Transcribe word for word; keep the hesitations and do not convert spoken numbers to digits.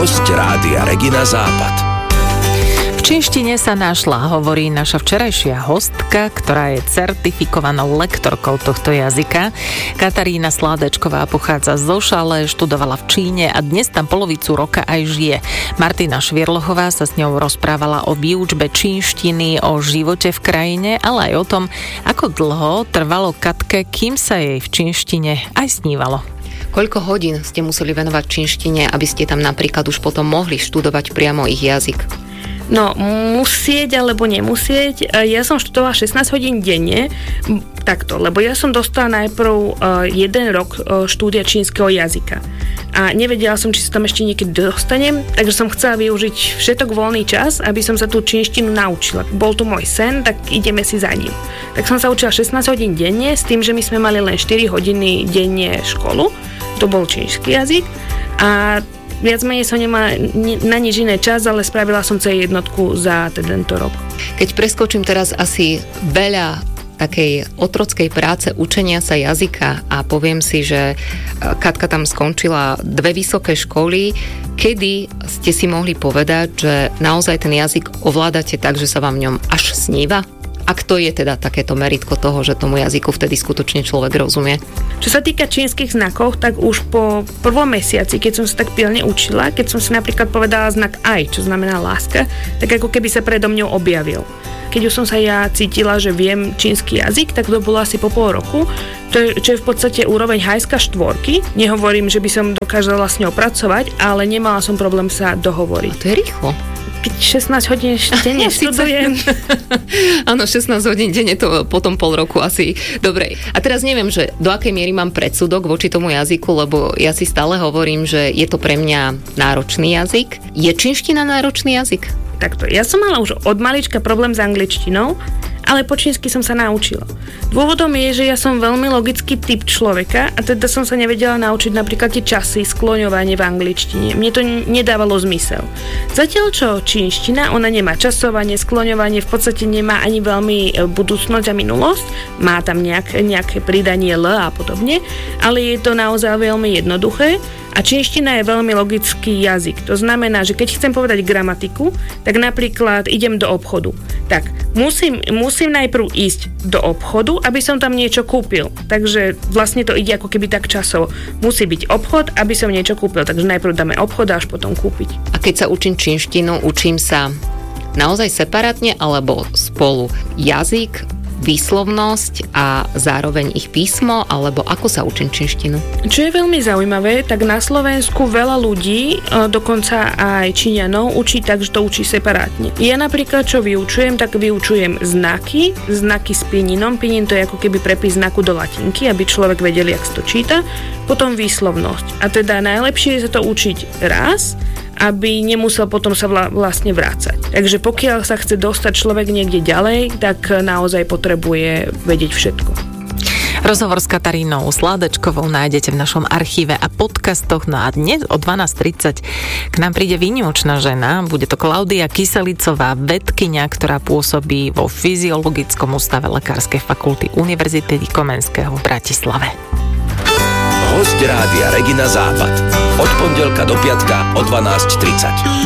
Hosť Rádia Regina Západ. V čínštine sa našla, hovorí naša včerajšia hostka, ktorá je certifikovanou lektorkou tohto jazyka. Katarína Sládečková pochádza zo Šale, študovala v Číne a dnes tam polovicu roka aj žije. Martina Švierlochová sa s ňou rozprávala o výučbe čínštiny, o živote v krajine, ale aj o tom, ako dlho trvalo Katke, kým sa jej v čínštine aj snívalo. Koľko hodín ste museli venovať čínštine, aby ste tam napríklad už potom mohli študovať priamo ich jazyk? No, musieť alebo nemusieť. Ja som študovala šestnásť hodín denne, takto, lebo ja som dostala najprv jeden rok štúdia čínskeho jazyka. A nevedela som, či sa tam ešte niekedy dostanem, takže som chcela využiť všetok voľný čas, aby som sa tú čínštinu naučila. Bol tu môj sen, tak ideme si za ním. Tak som sa učila šestnásť hodín denne, s tým, že my sme mali len štyri hodiny denne školu. To bol čínsky jazyk. A viac menej som nemala na nič iné čas, ale spravila som C jednotku za tento rok. Keď preskočím teraz asi veľa takej otrockej práce učenia sa jazyka a poviem si, že Katka tam skončila dve vysoké školy, kedy ste si mohli povedať, že naozaj ten jazyk ovládate tak, že sa vám v ňom až sníva? Ak to je teda takéto meritko toho, že tomu jazyku vtedy skutočne človek rozumie? Čo sa týka čínskych znakov, tak už po prvom mesiaci, keď som sa tak pilne učila, keď som si napríklad povedala znak aj, čo znamená láska, tak ako keby sa predo mňou objavil. Keď už som sa ja cítila, že viem čínsky jazyk, tak to bolo asi po pol roku, čo je, čo je v podstate úroveň hajska štvorky. Nehovorím, že by som dokázala s ňou pracovať, ale nemala som problém sa dohovoriť. A to je rýchlo. Keď šestnásť hodín denne študujem. Áno, šestnásť hodín denne, to potom pol roku asi. Dobre. A teraz neviem, že do akej miery mám predsudok voči tomu jazyku, lebo ja si stále hovorím, že je to pre mňa náročný jazyk. Je čínština náročný jazyk? Takto. Ja som mala už od malička problém s angličtinou, ale po čínsky som sa naučila. Dôvodom je, že ja som veľmi logický typ človeka a teda som sa nevedela naučiť napríklad tie časy, skloňovanie v angličtine. Mne to nedávalo zmysel. Zatiaľ čo čínština, ona nemá časovanie, skloňovanie, v podstate nemá ani veľmi budúcnosť a minulosť, má tam nejak, nejaké pridanie L a podobne, ale je to naozaj veľmi jednoduché. A čínština je veľmi logický jazyk. To znamená, že keď chcem povedať gramatiku, tak napríklad idem do obchodu. Tak musím, musím najprv ísť do obchodu, aby som tam niečo kúpil. Takže vlastne to ide ako keby tak časovo. Musí byť obchod, aby som niečo kúpil. Takže najprv dáme obchod a až potom kúpiť. A keď sa učím čínštinu, učím sa naozaj separátne alebo spolu jazyk, výslovnosť a zároveň ich písmo, alebo ako sa učím čínštinu? Čo je veľmi zaujímavé, tak na Slovensku veľa ľudí, dokonca aj Číňanov, učí tak, že to učí separátne. Ja napríklad, čo vyučujem, tak vyučujem znaky, znaky s pininom. Pinin to je ako keby prepis znaku do latinky, aby človek vedel, jak sa to číta. Potom výslovnosť. A teda najlepšie je sa to učiť raz, aby nemusel potom sa vla, vlastne vrácať. Takže pokiaľ sa chce dostať človek niekde ďalej, tak naozaj potrebuje vedieť všetko. Rozhovor s Katarínou Sládečkovou nájdete v našom archíve a podcastoch. No a dnes o dvanásť tridsať k nám príde výnimočná žena. Bude to Klaudia Kyselicová, vedkyňa, ktorá pôsobí vo Fyziologickom ústave Lekárskej fakulty Univerzity Komenského v Bratislave. Hosť Rádia Regina Západ. Od pondelka do piatka o dvanásť tridsať.